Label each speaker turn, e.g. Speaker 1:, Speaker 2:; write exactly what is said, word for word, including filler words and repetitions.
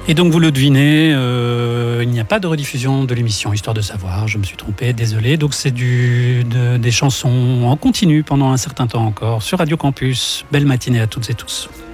Speaker 1: Et donc vous le devinez, euh, il n'y a pas de rediffusion de l'émission Histoire de savoir, je me suis trompé, désolé. Donc c'est du, de, des chansons en continu pendant un certain temps encore sur Radio Campus. Belle matinée à toutes et tous.